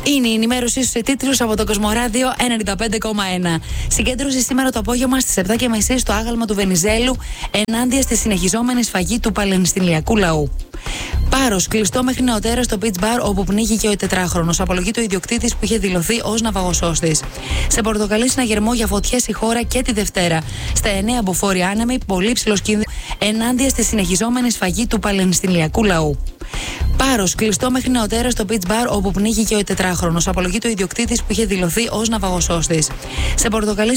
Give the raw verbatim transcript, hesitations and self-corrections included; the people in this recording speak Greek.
Είναι η ενημέρωσή σου σε τίτλους από το Κοσμοράδιο ενενήντα πέντε κόμμα ένα. Συγκέντρωση σήμερα το απόγευμα στις επτά και μισή στο άγαλμα του Βενιζέλου ενάντια στη συνεχιζόμενη σφαγή του Παλαιστινιακού λαού. Πάρος, κλειστό μέχρι νεοτέρα στο Beach Bar όπου πνίγηκε ο τετράχρονος. Απολογείται ο ιδιοκτήτης που είχε δηλωθεί ως ναυαγοσώστης. Σε Πορτοκαλί, συναγερμό για φωτιές η χώρα και τη Δευτέρα. Στα εννέα Μποφόρη άνεμοι, πολύ ψηλός κίνδυνος ενάντια στη συνεχιζόμενη σφαγή του Παλαιστινιακού λαού. Πάρος, κλειστό μέχρι νεοτέρα στο Beach Bar όπου πνίγηκε ο τετράχρονος. Απολογείται ο ιδιοκτήτης που είχε δηλωθεί ως ναυαγοσώστης. Σε Πορτοκαλί,